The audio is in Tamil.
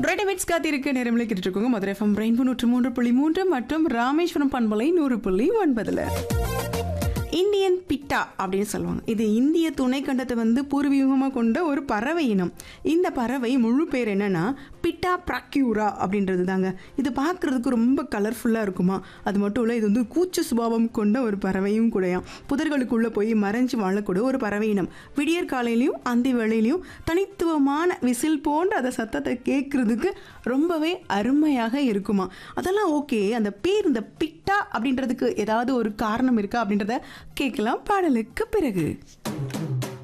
ரெடிமேட்ஸ் காத்திருக்க நேரமில் கேட்டுட்டு இருக்கோங்க. மதுரை எஃப்எம் ரெயின்போ 103.3 மற்றும் ராமேஸ்வரம் பண்பலை 100.9. இந்தியன் பிட்டா அப்படின்னு சொல்லுவாங்க. இது இந்திய துணைக்கண்டத்தை பூர்வீகமாக கொண்ட ஒரு பறவை இனம். இந்த பறவை முழு பேர் என்னன்னா பிட்டா பிராக்யூரா அப்படின்றது தாங்க. இது பார்க்கறதுக்கு ரொம்ப கலர்ஃபுல்லாக இருக்குமா. அது மட்டும் இல்லை, இது கூச்ச சுபாவம் கொண்ட ஒரு பறவையும் கூடயாம். புதர்களுக்குள்ளே போய் மறைஞ்சு வாழக்கூடிய ஒரு பறவை இனம். விடியற் காலையிலையும் அந்தி வேளையிலையும் தனித்துவமான விசில் போன்ற அந்த சத்தத்தை கேட்கறதுக்கு ரொம்பவே அருமையாக இருக்குமா. அதெல்லாம் ஓகே. அந்த பேர் இந்த பிட்டா அப்படின்றதுக்கு ஏதாவது ஒரு காரணம் இருக்கா அப்படின்றத கேட்கலாம் பாடலுக்கு பிறகு.